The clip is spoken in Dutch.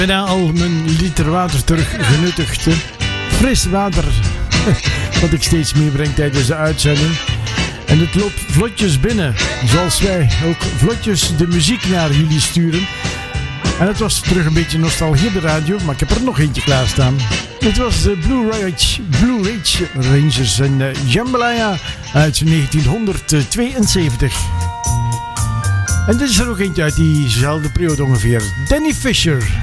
Bijna al mijn liter water terug genuttigd. Fris water, wat ik steeds meebreng tijdens de uitzending. En het loopt vlotjes binnen, zoals wij ook vlotjes de muziek naar jullie sturen. En het was terug een beetje nostalgie op de radio, maar ik heb er nog eentje klaarstaan. Het was de Blue Ridge Rangers en Jambalaya uit 1972. En dit is er ook eentje uit diezelfde periode ongeveer. Danny Fisher.